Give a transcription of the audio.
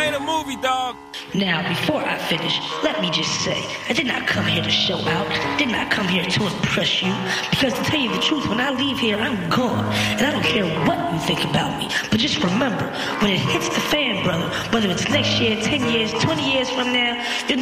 made a movie, dog. Now, before I finish, let me just say, I did not come here to show out, did not come here to impress you, because to tell you the truth, when I leave here, I'm gone, and I don't care what you think about me, but just remember, when it hits the fan, brother, whether it's next year, 10 years, 20 years from now, you're